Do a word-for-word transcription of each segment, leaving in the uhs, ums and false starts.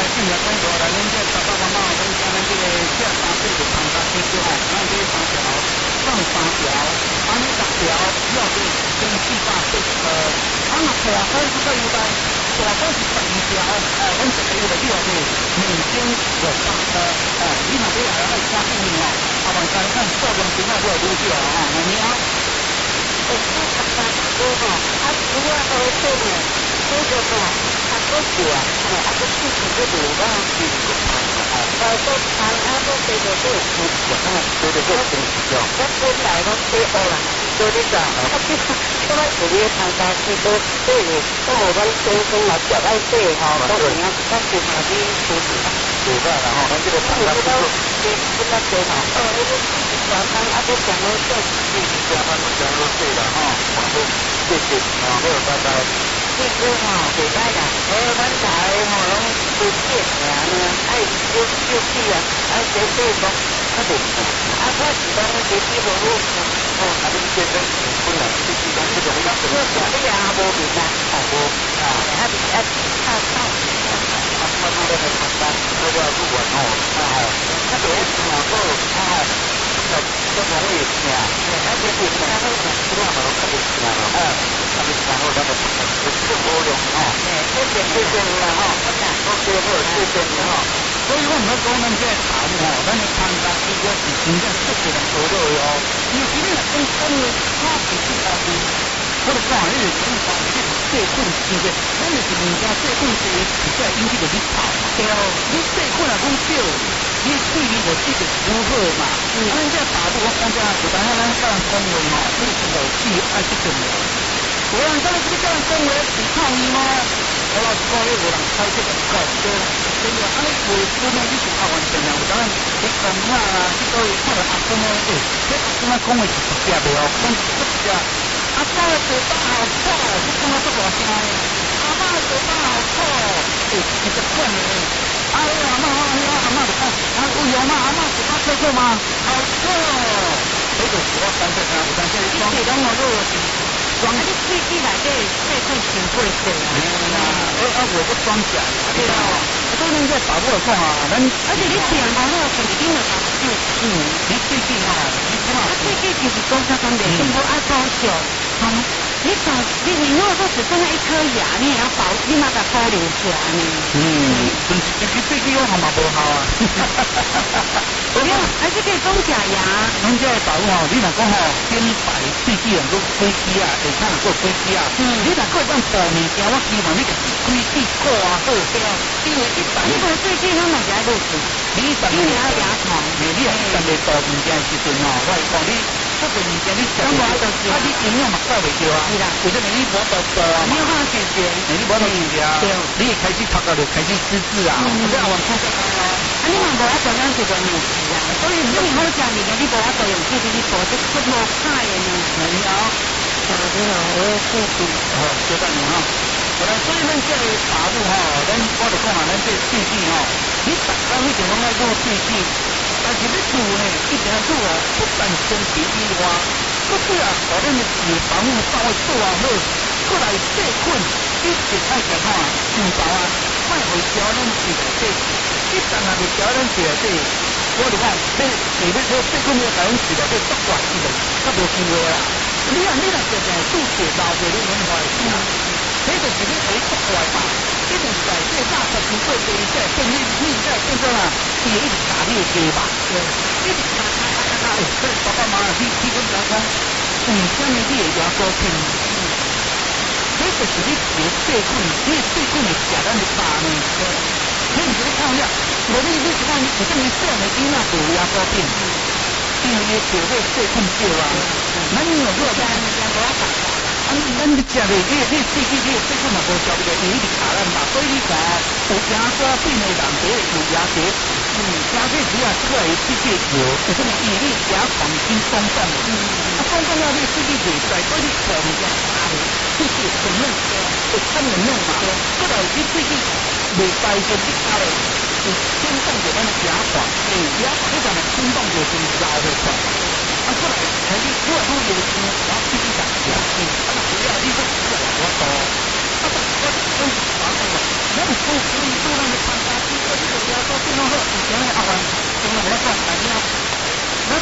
今日讲过来，恁这爸爸妈妈，恁讲咱这个这三岁就参加这个吼，咱这三条放三条，安尼十条要是千四百八十呃，啊那大哥是个优待，大哥是十二条，哦，咱这个有的叫做年薪六百呃，哦，你若要来咱加进去吼，啊，万三看数量真啊，会愈少啊，吼，你啊。 哎，那他他说哈，他如果要这个，这个哈，他说是啊，哎，他说是是这个让自己看啊，呃，都看啊，都这个都有出息啊，对对对，真是哦。我本来拢对欧啦，对你讲，他这个这个是你参加去都对的，我无咱先生嘛，脚爱对哈，都有影，咱是下你出息啊。 对吧？然后咱这个参加这个， 对，不那对哈，呃，那个小摊啊，都讲了这。 这是加班都加都对了哈，我说谢谢啊，好，拜拜。 这个吼，袂歹啦，呃，咱台吼拢不见啊，爱有有气啊，啊，这这讲较袂错，啊，我是讲这些无好，哦， 啊，你这个本来这是讲这种要怎么讲？ 这个也无明啦， 哦，无啊， 啊，比啊，较较， 啊，他们那个上班，这个主管哦，啊哦，他这个马哥啊哦，这这容易听，而且是听他讲，这样嘛，他就听了哦，他就然后他就不是多用哦， 哎，谢谢谢谢你啦吼，我讲 ，OK，好，谢谢你哈。所以我唔要讲咱这茶务吼，咱的参加结果是真正适合人做到的哦。尤其你若讲讲的差别是差别，我就讲你就是讲讲这个细菌是个，咱就是人家细菌多，实在引起着你吵嘛。对哦，你细菌若讲少，你对你就这个不好嘛。嗯，咱这茶务我讲这，有当下咱甲人讲话吼，你是无注意爱这种的。有人在这个叫人讲话是抗议吗？我老是讲，你有人开这个口，对啦。真的，啊，你为什么你是学完全啊？有当然，你讲啊，去到看到阿公诶，诶，这阿公啊讲的是直接的哦，讲是直接。阿公的嘴巴好臭，你看到这大声的。阿妈的嘴巴好臭，诶，是直接的。啊，你阿妈，你阿妈就讲，啊，有有吗？阿妈嘴巴臭臭吗？好臭。这就是我感觉啊，有当时你讲，你讲我这个是。 啊！你喙齿内底细菌真过多啊！ 啊，啊，我个装甲，对啊，所以咱在打过讲啊，咱而且你吃无好，就是因为打手， 嗯，你最近啊，你起码啊，最近就是讲啥讲的，都无爱保守，好吗？你保你你如果说只剩下一颗牙，你也要保，你嘛甲保留起来呢。 嗯，就是就是最近我还嘛无好啊。 没有，还是可以装假牙。 咱这保护吼，你若讲吼，先摆喙齿能够开机啊，下骹能够开机啊。嗯，你若过当补物件，我希望你家己开机过啊好，对啊。因为一般你无最近咱嘛是爱录制， 你一般因为要牙床， 你你一般在补物件的时阵吼，我讲你这个物件你食唔到，啊你营养嘛够袂着啊。是啦，为什么你无得补啊？ 没有办法解决， 你无得解决啊。对，你一开始读到就开始失智啊。嗯，这样我看看啊。 啊，你嘛无法做咱这个物事啊，所以你好食物件，你无法做用自己去做，这这无歹的呢。 你好， 你好，我要谢谢。 好，谢谢你哈。好了，所以咱这个茶务哈，咱我就讲啊，咱这喙齿哈，你大家为什么爱做喙齿？但是你做呢，一定要做哦，不但身体以外，搁对啊，把咱的脂肪稍微做啊好，过来细菌，一定爱食哈，有包啊，卖回调咱是内底，一旦啊未调咱是内底，我就讲，你你要说细菌要调咱是内底作怪是的，较无机会啦。你啊，你若食食煮食老过你免坏事啊，这就是你可以作怪嘛。一定是在这大十几岁第一届变你你在变做啊，伊会一直打你的鸡吧，对，一直打打打打打，哎，所以爸爸妈妈你你跟他讲，为什么你会牙膏片？这就是你食细菌，你细菌会食咱的肉呢，你唔是你看了，无你你是讲你为什么细个囡仔有牙膏片？因为伊食这细菌少啊，咱有做在牙膏打。啊，咱你食的，你你细菌你细菌嘛无消灭，伊一直卡咱嘛，所以你讲有牙膏片的人，第一有牙结石，嗯，牙结石啊，出来细菌有，有什么伊你牙床已经松动，嗯，啊松动了你细菌袂在，所以你吃物件打的，细菌很嫩，会很嫩嫩嘛，过来你细菌袂在就你打的，有牵动着咱的牙床，嗯，牙床你讲的牵动着就是老的床。啊，过来，开始越来越有钱，然后继续讲下去。啊，那不要，你说我多，啊，我我我我我我，我不可以做那个参加。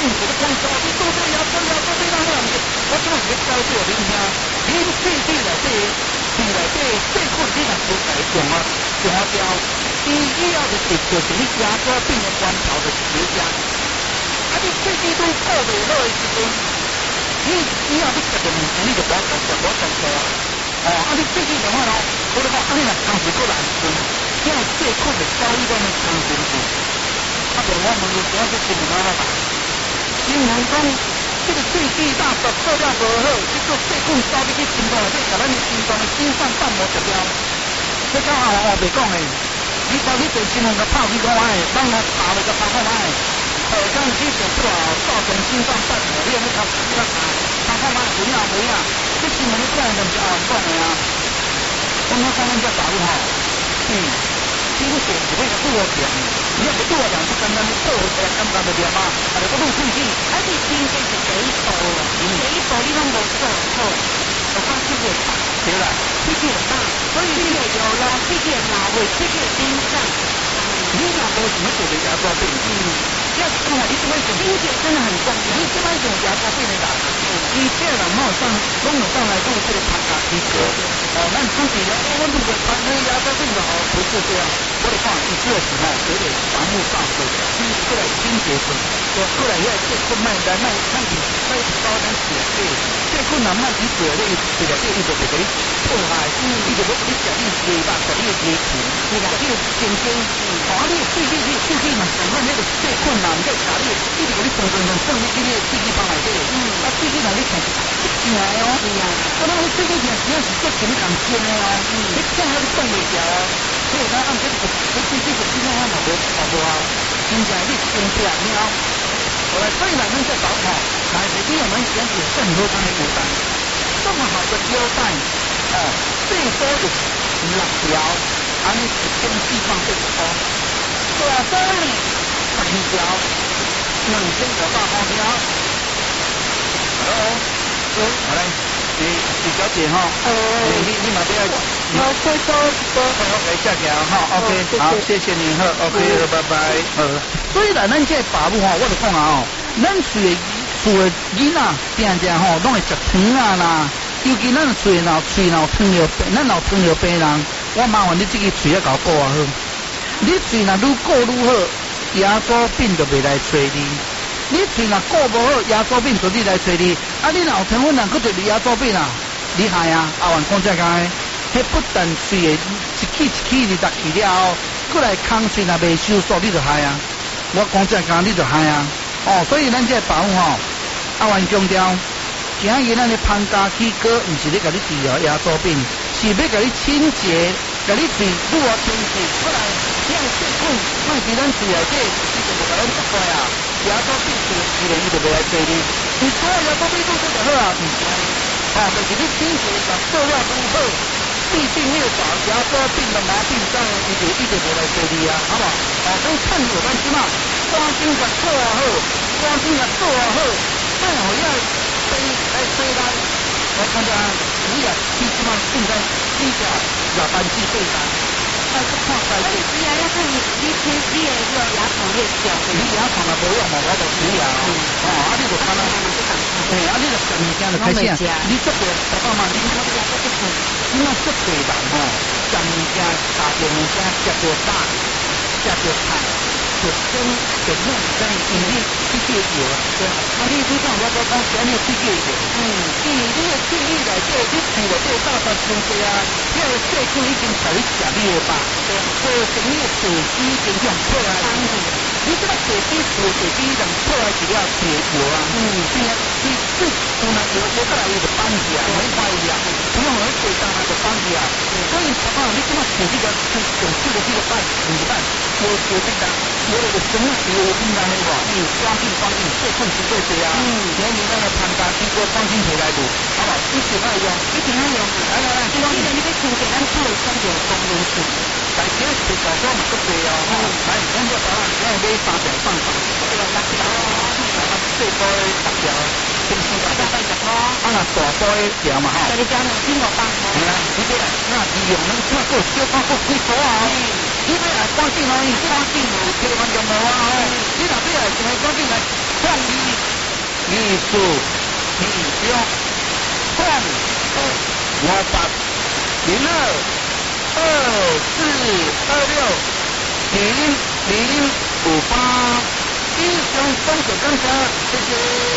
进一个光说，你做这牙膏牙膏你哪样？我怎么会教这恁兄？恁细细内底，细内底细菌你若不改用啊，用啊掉，伊以后就直就是你牙膏变的源头就是结痂。啊，你细细都顾袂好的时阵，你以后你食个物件你就无食食无成功啊。哦，啊你细细的话咯，我就讲啊你若空时过难分，因为细菌的交易都是空时去。啊，无我问你，我这新闻哪办？新闻讲。这个最低大作做了无好，这个细菌走入去心脏内底，甲咱的心脏的心脏瓣膜食掉。这讲后话袂讲的，你到你做新闻甲拍去讲哎，咱我查了甲拍讲哎，好像去做出来造成心脏瓣膜，你有没有查？你来查，查看嘛有影无影？这新闻你看就是后讲的啊。我们讲咱这大陆吼，嗯，经典是那个多点。你要不多讲，就刚刚过来刚刚的点嘛，啊，那个路数据， 而且今天是第一步了，第一步你拢无做好，我讲这个大， 对啦， 这个大，所以这个有了，这个哪位，这个跟上， 你若无想要做个牙膏病，嗯，要看下你这摆用， 清洁真的很重要， 你这摆用牙膏病的人，你这人吼上，拢有上来做这个拍牙机壳，哦，咱自己了，我如果拍那个牙膏病的哦，不是这样。我哋看，伊这个时候有点防护罩水，嗯，过来清洁水，过来遐这困慢来慢慢去快高咱水水，这困难慢去水咧，水了这伊就袂给你破坏，嗯，伊就要你食你鸡肉，食你鸡皮，你食你神经，哦，你细细细细细嘛，上咱那个这困难在哪里？伊就给你算算算算你这个细细放内底，嗯，啊细细内底看一进来哦，是啊，我那我细细片实际是做情感鲜的哦，你这样你冻袂掉哦。所以咱按这个，这这这个今天还冇无好不好？真正你先吃了，后来所以咱们在搞好，但是比我们选举更多它的牡丹，这么好的腰带，哦，最多有六条，安尼一根四放这个包，大包呢十二条，两千五百毫条。Hello，好来，你李小姐哈，你你你马上要。 好，再多多。 OK， 下条哈 ，OK， 好，谢谢你呵 ，OK， 拜拜。呃，所以啦，咱这爸母吼，我就讲啊吼，咱厝的厝的囡仔定定吼，拢会食糖啊啦，尤其咱厝的若喙若糖尿病，咱若糖尿病人，我麻烦你这个喙要搞顾啊好，你喙若愈顾愈好，牙周病就袂来找你。你喙若顾无好，牙周病就你来找你。啊，你若有糖分人，佫就是牙周病啊，厉害啊！阿元讲这个。迄不但喙的一气一气二十气了后，过来空喙若未收缩，你就害啊！我讲这讲你就害啊！哦，所以咱这保护吼，阿元强调，今日咱的芳家起歌，毋是咧甲你治疗牙周病，是要甲你清洁，甲你嘴愈啊清洁，过来让细菌莫伫咱嘴内底，伊就袂甲咱作怪啊！牙周病自自然伊就袂来找你，你做牙周病做做就好啊，毋是？哦，就是你清洁甲做了愈好。必定越早，牙周病的毛病，当然伊就一直无来处理啊，好不好？哦，所以趁有咱即马赶紧甲做啊好，赶紧甲做啊好，莫互遐病来衰咱。我看到你啊，你即马现在你只牙斑质对咱，爱去看在这。 是啊，要看你你天你的那个牙床越小， 你牙床若无用嘛，我就洗牙哦。哦，啊，你就看到，对，啊，你就食物件就开始啊，你做过爸爸妈妈，你看你牙都不错。因为这辈人吼，食物件、食着物件、食着肉、食着菜，就生就弄在因为这个药啊，对啊。啊，你你讲我我讲啥物这个药？嗯，因为你的记忆内底，你除了这大把东西啊，遐个细菌已经开始食你的吧？对，造成你的血脂已经向破坏身体。你这个血脂除了血脂能破坏一了解药啊？嗯，对啊，你这当然药药过来伊就放弃啊，没坏呀。不用人对当然就放弃啊，所以爸爸，你怎么处理个是总处的这个办怎么办？我我这个我的生活有平常的话，有关病关病，最困是最多啊。嗯，连你那个参加经过放心回来读，好不好？一定要用，一定要用。来来来，这个你要清洁，咱做三种功能性。但是这个小说嘛不对哦，哈。来，咱这早上现在买三条放放，这个六条，最多十条。平时大概三十块，啊那大包的条嘛吼，十二条两千五百块。是啊，你这那利用咱这个小包个几多啊？你要来关键哦，关键有千万就无啊吼。你若要来想关键来创意， 数二六空二五八零二二四二六零零五八，以上感谢感谢，谢谢。